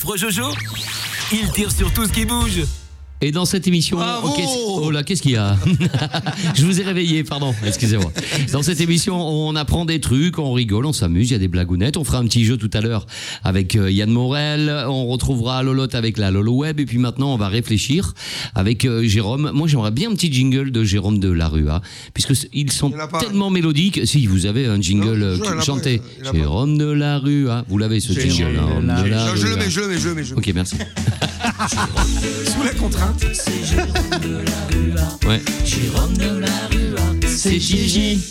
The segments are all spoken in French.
Pro Jojo, il tire sur tout ce qui bouge. Et dans cette émission, qu'est-ce qu'il y a? Je vous ai réveillé, pardon, excusez-moi. Dans cette émission, on apprend des trucs, on rigole, on s'amuse, il y a des blagounettes. On fera un petit jeu tout à l'heure avec Yann Morel. On retrouvera Lolotte avec la Lolo Web. Et puis maintenant, on va réfléchir avec Jérôme. Moi, j'aimerais bien un petit jingle de Jérôme de la Rua, puisque ils sont tellement mélodiques. Si, vous avez un jingle chanté. Jérôme de la Rua. Vous l'avez, ce jingle. Je le mets. Ok, merci. Sous la contrainte. C'est Jérôme de la Rua. Ouais. Jérôme de la Rua. C'est Gigi.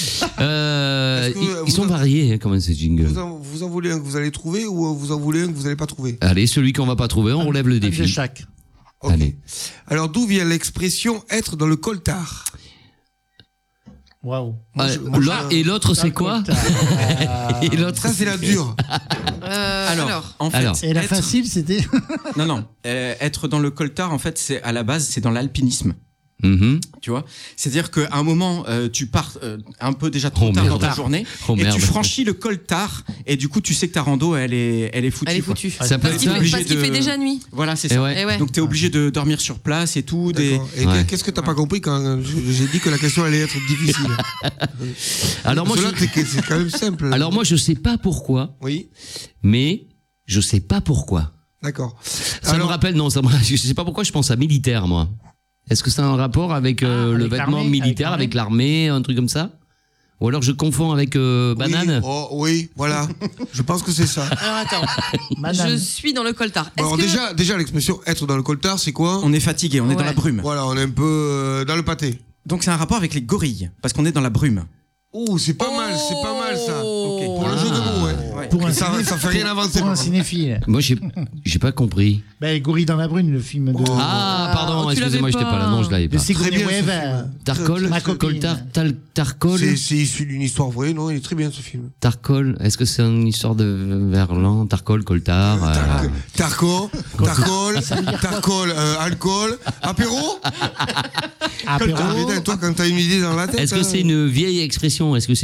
Ils sont variés, quand même, ces jingles. Vous en voulez un que vous allez trouver ou vous en voulez un que vous n'allez pas trouver? Allez, celui qu'on va pas trouver, on relève le défi. De chaque. Okay. Allez. Alors, d'où vient l'expression être dans le coltard? Waouh. Et l'autre, c'est quoi? Et l'autre, ça, c'est la dure. En fait, et la facile, c'était. Non. Être dans le coltard, en fait, c'est à la base, c'est dans l'alpinisme. Tu vois, c'est-à-dire qu'à un moment, tu pars un peu déjà trop tard dans ta journée, et tu franchis le coltard, et du coup, tu sais que ta rando, elle est foutue. Elle est foutue. Ça peut Parce qu'il fait déjà nuit. Voilà, c'est ça. Et ouais. Donc, t'es obligé de dormir sur place et tout. Et qu'est-ce que t'as pas compris quand j'ai dit que la question allait être difficile? Alors moi, c'est quand même simple. Alors moi, je sais pas pourquoi. Oui. Mais je sais pas pourquoi. D'accord. Ça me rappelle, je sais pas pourquoi je pense à militaire, moi. Est-ce que c'est un rapport avec le vêtement militaire, avec l'armée, un truc comme ça? Ou alors je confonds avec banane? Oui, voilà. Je pense que c'est ça. Alors attends, je suis dans le coltard. Alors déjà l'expression être dans le coltard, c'est quoi? On est fatigué, on est dans la brume. Voilà, on est un peu dans le pâté. Donc c'est un rapport avec les gorilles, parce qu'on est dans la brume. Oh, c'est pas mal ça. Okay. Pour le jeu de mots, ouais. Ça fait rien avancer. Pour un cinéphile. Moi, j'ai pas compris. Ben, Gorille dans la brune, le film de. Ah, pardon, excusez-moi, j'étais pas là. Non, je l'avais pas. De Sigourney Weaver. Tarcol, Tarcol. C'est issu d'une histoire vraie, non? Il est très bien ce film. Tarcol, est-ce que c'est une histoire de Verlan? Tarcol, coltard. Tarcol, alcool, apéro. Toi, quand t'as une idée dans la tête. Est-ce que c'est une vieille expression? Est-ce que c'est